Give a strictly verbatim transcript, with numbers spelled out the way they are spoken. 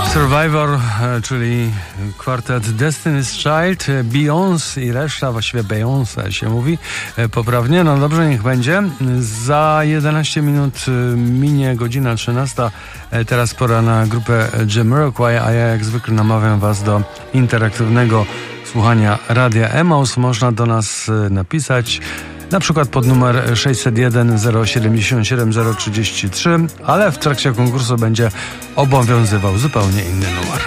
Survivor, czyli kwartet Destiny's Child, Beyoncé i reszta, właściwie Beyoncé się mówi poprawnie. No dobrze, niech będzie. Za jedenaście minut minie godzina trzynasta. Teraz pora na grupę Jamiroquai, a ja jak zwykle namawiam Was do interaktywnego słuchania Radia Emaus. Można do nas napisać na przykład pod numer sześćset jeden zero siedemdziesiąt siedem zero trzydzieści trzy, ale w trakcie konkursu będzie obowiązywał zupełnie inny numer.